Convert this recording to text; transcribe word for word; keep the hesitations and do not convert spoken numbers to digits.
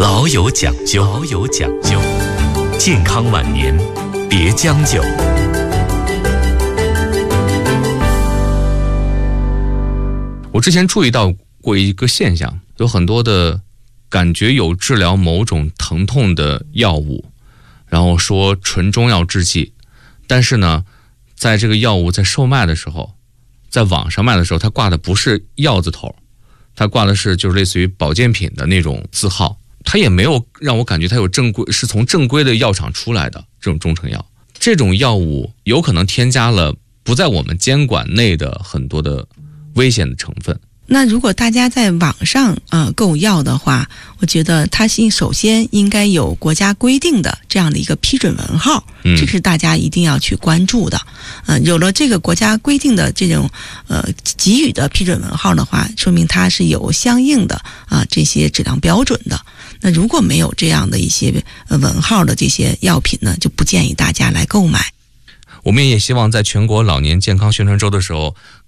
老有讲究，老有讲究，健康晚年别将就。 我之前注意到过一个现象，有很多的感觉有治疗某种疼痛的药物，然后说纯中药制剂，但是呢，在这个药物在售卖的时候，在网上卖的时候，它挂的不是药字头，它挂的是就是类似于保健品的那种字号，它也没有让我感觉它有正规，是从正规的药厂出来的这种中成药。这种药物有可能添加了不在我们监管内的很多的危险的成分。 那如果大家在网上呃购药的话，我觉得它首先应该有国家规定的这样的一个批准文号， 嗯、 这是大家一定要去关注的。呃，有了这个国家规定的这种呃给予的批准文号的话，说明它是有相应的啊、呃、这些质量标准的。那如果没有这样的一些呃文号的这些药品呢，就不建议大家来购买。 我们也希望在全国老年健康宣传周的时候，